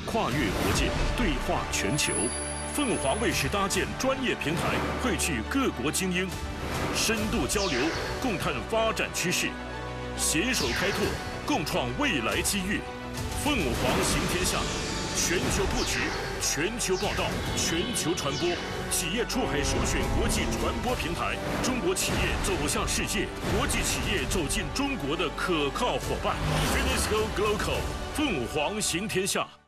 跨越国界，对话全球。凤凰卫视搭建专业平台，汇聚各国精英，深度交流，共探发展趋势，携手开拓，共创未来机遇。凤凰行天下，全球布局，全球报道，全球传播，企业出海首选国际传播平台，中国企业走向世界，国际企业走进中国的可靠伙伴。Finisco Global， 凤凰行天下。